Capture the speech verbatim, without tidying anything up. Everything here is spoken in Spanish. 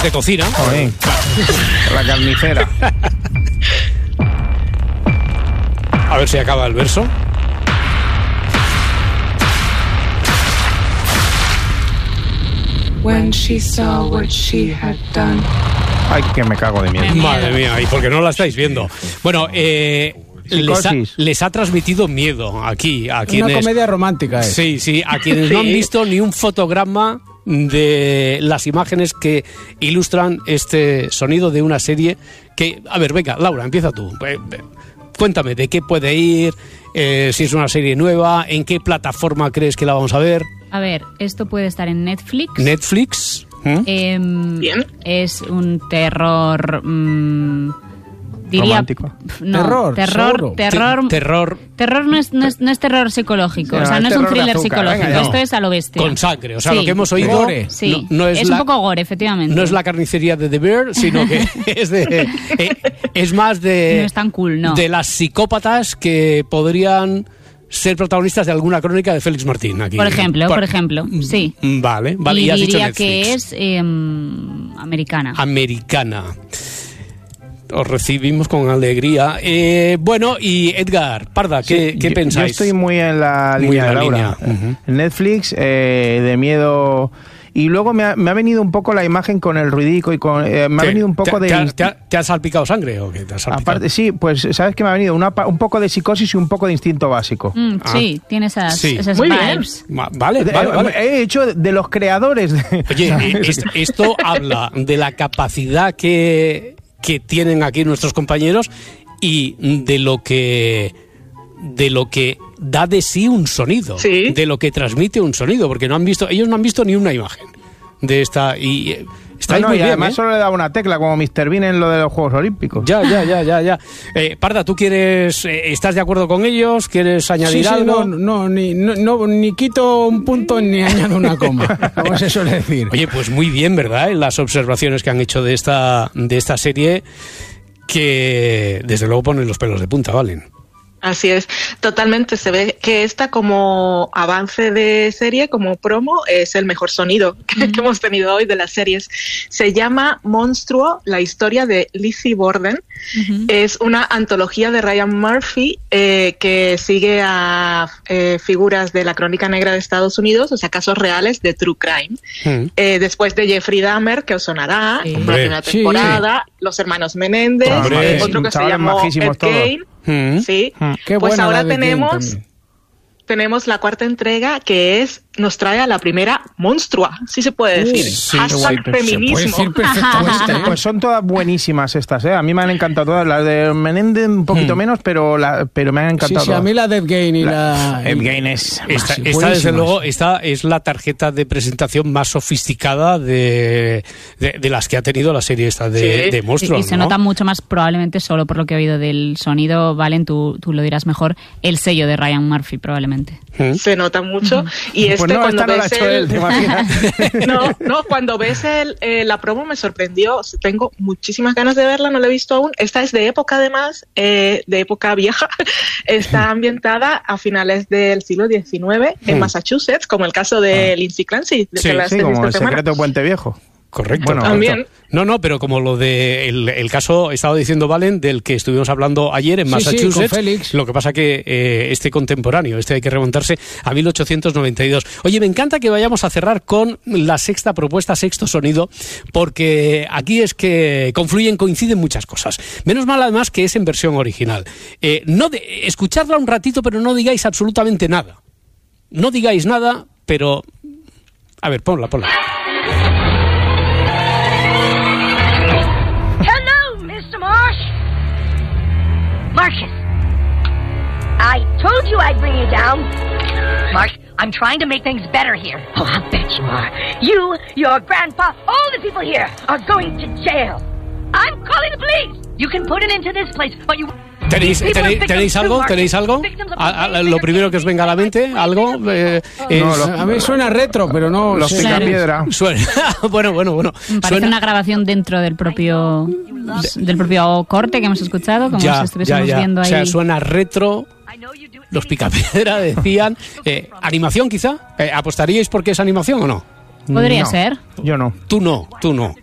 de cocina. Joder, la carnicera. A ver si acaba el verso. When she saw what she had done. Ay, que me cago de miedo. Madre mía, y porque no la estáis viendo. Bueno, eh... Les ha, les ha transmitido miedo aquí a quienes... Una comedia romántica, ¿eh? Sí, sí, a quienes sí. no han visto ni un fotograma de las imágenes que ilustran este sonido de una serie que... A ver, venga, Laura, empieza tú. Cuéntame, ¿de qué puede ir? Eh, si es una serie nueva, ¿en qué plataforma crees que la vamos a ver? A ver, esto puede estar en Netflix. ¿Netflix? ¿Mm? Eh, Bien. Es un terror... Mmm, diría, romántico. No, terror, terror, terror, Te, terror, terror no es, no es, no es terror psicológico, no, o sea, no es, es un terror thriller azúcar, psicológico, venga, no. esto es a lo bestia. con sangre, o sea, Sí. lo que hemos oído Gore. Sí, no, no es, es la, un poco gore, efectivamente. no es la carnicería de The Bear, sino que es de eh, es más de No es tan cool, no. de las psicópatas que podrían ser protagonistas de alguna crónica de Félix Martín aquí. Por ejemplo, por, por ejemplo, sí. Vale, vale, y y has diría dicho Netflix. que es eh, americana. Americana. Os recibimos con alegría. Eh, bueno, y Edgar, Parda, ¿qué, Sí, ¿qué yo, pensáis? Yo estoy muy en la Muy línea en la de Laura. línea, uh-huh. Netflix, eh, de miedo... Y luego me ha, me ha venido un poco la imagen con el ruidico y con... Eh, me ha ¿Te, venido un poco te, de... Te ha, te, ha, ¿Te ha salpicado sangre o qué te ha salpicado? Aparte, sí, pues sabes que me ha venido una, un poco de psicosis y un poco de instinto básico. Mm, Ah. Sí, tiene esas, Sí. esas Muy vibes. Ma- Vale, De- vale, vale. He hecho de los creadores. De, Oye, eh, esto, esto habla de la capacidad que, que tienen aquí nuestros compañeros y de lo que de lo que da de sí un sonido, Sí. de lo que transmite un sonido, porque no han visto, ellos no han visto ni una imagen de esta y eh, estáis no, no, muy y bien, además ¿eh? solo le daba una tecla, como míster Bean en lo de los Juegos Olímpicos. Ya, ya, ya, ya, ya. Eh, Parda, ¿tú quieres, eh, estás de acuerdo con ellos? ¿Quieres añadir Sí, sí, algo? no, no, ni, no, no, ni quito un punto ni añado una coma, como se suele decir. Oye, pues muy bien, ¿verdad? En las observaciones que han hecho de esta, de esta serie, que desde luego ponen los pelos de punta, ¿valen? Así es, totalmente. Se ve que esta como avance de serie, como promo, es el mejor sonido que, que hemos tenido hoy de las series. Se llama Monstruo, la historia de Lizzie Borden. Uh-huh. Es una antología de Ryan Murphy eh, que sigue a eh, figuras de la crónica negra de Estados Unidos, o sea, casos reales de true crime. Mm. Eh, después de Jeffrey Dahmer, que os sonará, Sí. en la primera Sí. temporada, los hermanos Menéndez, Hombre, otro que se chavales llamó majísimos Ed todos. Gein. Mm. Sí, Qué pues buena ahora la de Kane tenemos también. tenemos la cuarta entrega, que es nos trae a la primera monstrua, sí se puede decir. sí, Hashtag se puede feminismo. decir perfectamente. Pues, pues son todas buenísimas estas, ¿eh? A mí me han encantado todas. Las de Menéndez un poquito Mm. menos, pero la, pero me han Sí, encantado sí, a todas. mí la Dead Gain y la... Ed Gein es... Esta, sí, esta, desde buenísimas. luego, esta es la tarjeta de presentación más sofisticada de, de, de las que ha tenido la serie esta de, Sí. de Y, monstruos, y se ¿no? nota mucho más, probablemente solo por lo que he oído del sonido, Valen, tú, tú lo dirás mejor, el sello de Ryan Murphy, probablemente. Mm. Se nota mucho. Y este Pues no, cuando esta no la ha ves hecho el... él, ¿te imaginas? no, no, cuando ves el, eh, la promo me sorprendió. Tengo muchísimas ganas de verla, no la he visto aún. Esta es de época, además, eh, de época vieja. Está ambientada a finales del siglo diecinueve en Hmm. Massachusetts, como el caso de Lindsay Clancy, de Sí, que la Sí, has como visto el esta semana. secreto de Puente Viejo. Correcto. Bueno, correcto. también. No, no, pero como lo de el, el caso, estaba diciendo Valen, del que estuvimos hablando ayer en Sí, sí, Massachusetts. con Félix. Lo que pasa que eh, este contemporáneo, este hay que remontarse a mil ochocientos noventa y dos. Oye, me encanta que vayamos a cerrar con la sexta propuesta, sexto sonido, porque aquí es que confluyen, coinciden muchas cosas. Menos mal además que es en versión original. Eh, no de, escuchadla un ratito, pero no digáis absolutamente nada. No digáis nada, pero... A ver, ponla, ponla. Hello, Mister Marsh. Marcus. I told you I'd bring you down. Marsh, I'm trying to make things better here. Oh, I bet you are. You, your grandpa, all the people here are going to jail. I'm calling the police. You can put it into this place, but you... ¿Tenéis, tenéis, ¿Tenéis algo? ¿Tenéis algo? A, a, lo primero que os venga a la mente, algo. Eh, es, No, lo- A mí suena retro, pero no Los sé. picapiedra. suena, bueno, bueno, bueno. Parece Suena- una grabación dentro del propio del propio corte que hemos escuchado, como ya, si estuviésemos ya, ya. viendo ahí. O sea, suena retro. Los picapiedra decían. Eh, ¿Animación quizá? Eh, ¿Apostaríais porque es animación o no? Podría No, ser. Yo no. Tú no, tú no.